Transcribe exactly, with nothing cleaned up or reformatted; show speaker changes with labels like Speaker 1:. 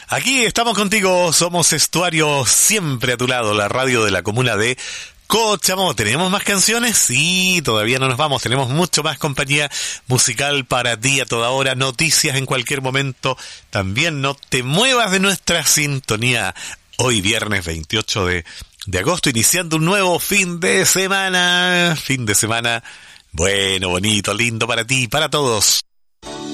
Speaker 1: Aquí estamos contigo, somos Estuario, siempre a tu lado, la radio de la comuna de Cochamó. ¿Tenemos más canciones? Sí, todavía no nos vamos, tenemos mucho más compañía musical para ti a toda hora, noticias en cualquier momento. También no te muevas de nuestra sintonía. Hoy viernes veintiocho de, de agosto, iniciando un nuevo fin de semana, fin de semana bueno, bonito, lindo para ti, para todos.